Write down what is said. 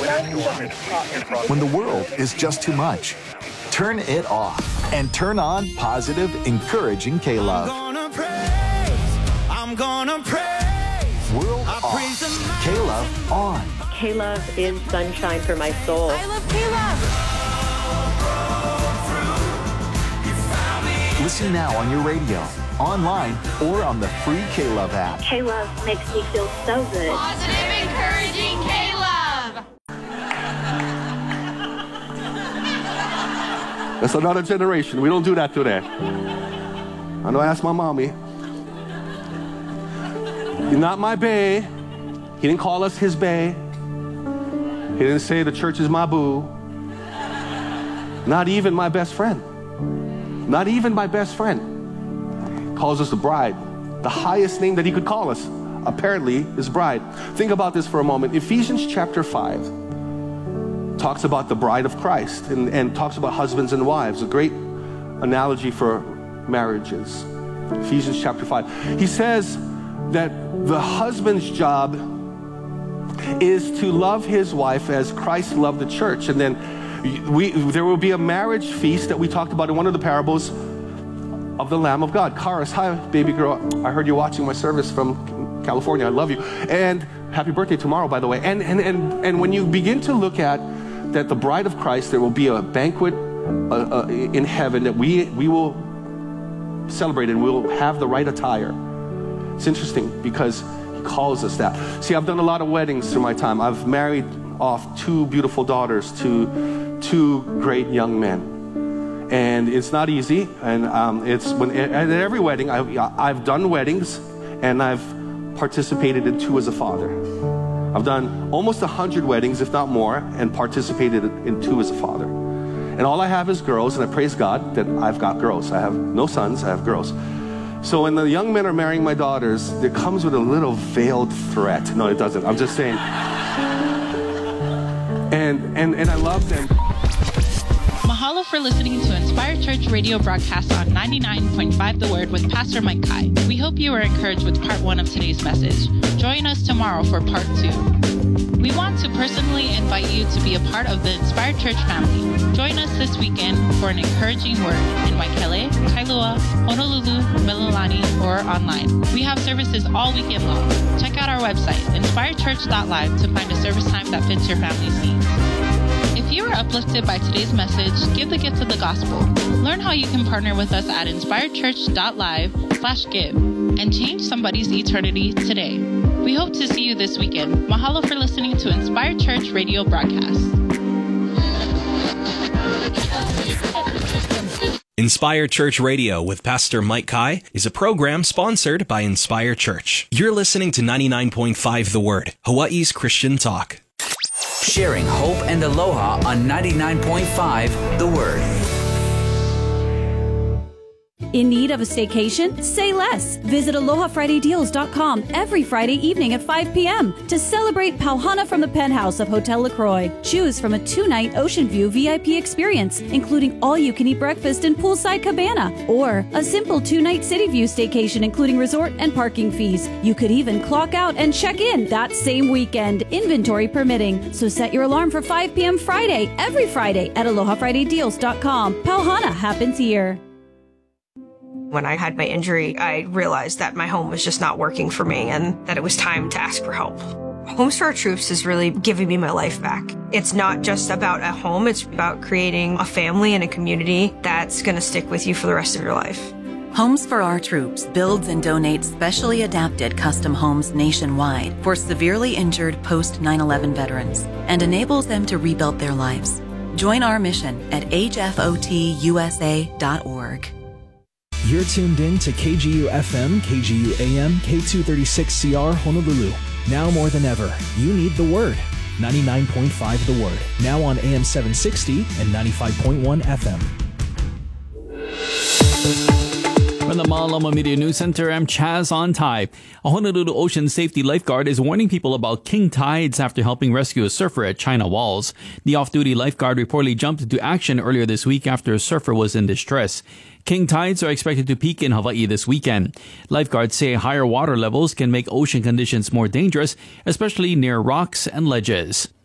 When the world is just too much, turn it off and turn on positive, encouraging K-Love. I'm gonna praise. World off, K-Love on. K-Love is sunshine for my soul. I love K-Love. Listen now on your radio, online, or on the free K-Love app. K-Love makes me feel so good. Positive, encouraging K-Love. That's another generation. We don't do that today. I know I asked my mommy. You're not my bae. He didn't call us his bae. He didn't say the church is my boo. Not even my best friend. Not even my best friend. He calls us the bride. The highest name that he could call us, apparently, is bride. Think about this for a moment. Ephesians chapter 5 talks about the bride of Christ and talks about husbands and wives. A great analogy for marriages. Ephesians chapter 5. He says that the husband's job is to love his wife as Christ loved the church. And then there will be a marriage feast that we talked about in one of the parables of the Lamb of God. Karis, hi, baby girl. I heard you're watching my service from California. I love you. And happy birthday tomorrow, by the way. And when you begin to look at that the bride of Christ, there will be a banquet in heaven that we will celebrate, and we'll have the right attire. It's interesting because he calls us that. See, I've done a lot of weddings through my time. I've married off 2 beautiful daughters to 2 great young men, and it's not easy. And at every wedding, I've done weddings, and I've participated in 2 as a father. I've done almost 100 weddings, if not more, and participated in 2 as a father. And all I have is girls, and I praise God that I've got girls. I have no sons, I have girls. So when the young men are marrying my daughters, it comes with a little veiled threat. No, it doesn't. I'm just saying. And I love them. Mahalo for listening to Inspire Church radio broadcast on 99.5 The Word with Pastor Mike Kai. We hope you were encouraged with part 1 of today's message. Join us tomorrow for part 2. We want to personally invite you to be a part of the Inspire Church family. Join us this weekend for an encouraging word in Waikele, Kailua, Honolulu, Mililani, or online. We have services all weekend long. Check out our website, inspirechurch.live, to find a service time that fits your family's needs. If you are uplifted by today's message, give the gift of the gospel. Learn how you can partner with us at inspirechurch.live/give and change somebody's eternity today. We hope to see you this weekend. Mahalo for listening to Inspire Church radio broadcast. Inspire Church Radio with Pastor Mike Kai is a program sponsored by Inspire Church. You're listening to 99.5 The Word, Hawaii's Christian talk. Sharing hope and aloha on 99.5 The Word. In need of a staycation? Say less. Visit AlohaFridayDeals.com every Friday evening at 5 p.m. to celebrate Pauhana from the penthouse of Hotel LaCroix. Choose from a 2-night Ocean View VIP experience, including all-you-can-eat breakfast and poolside cabana, or a simple 2-night City View staycation, including resort and parking fees. You could even clock out and check in that same weekend, inventory permitting. So set your alarm for 5 p.m. Friday, every Friday at AlohaFridayDeals.com. Pauhana happens here. When I had my injury, I realized that my home was just not working for me and that it was time to ask for help. Homes for Our Troops is really giving me my life back. It's not just about a home, it's about creating a family and a community that's going to stick with you for the rest of your life. Homes for Our Troops builds and donates specially adapted custom homes nationwide for severely injured post 9/11 veterans and enables them to rebuild their lives. Join our mission at hfotusa.org. You're tuned in to KGU FM, KGU AM, K236CR Honolulu. Now more than ever, you need the Word. 99.5 The Word. Now on AM 760 and 95.1 FM. From the Malama Media News Center, I'm Chaz on Thai. A Honolulu ocean safety lifeguard is warning people about king tides after helping rescue a surfer at China Walls. The off-duty lifeguard reportedly jumped into action earlier this week after a surfer was in distress. King tides are expected to peak in Hawaii this weekend. Lifeguards say higher water levels can make ocean conditions more dangerous, especially near rocks and ledges.